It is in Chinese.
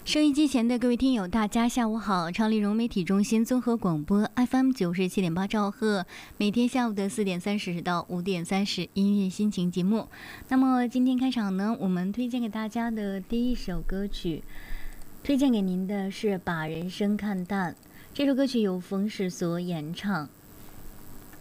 收音机前的各位听友，大家下午好！超丽蓉媒体中心综合广播 FM 97.8兆赫，每天下午的4点30到5点30，音乐心情节目。那么今天开场呢，我们推荐给大家的第一首歌曲，推荐给您的是《把人生看淡》。这首歌曲由冯氏所演唱。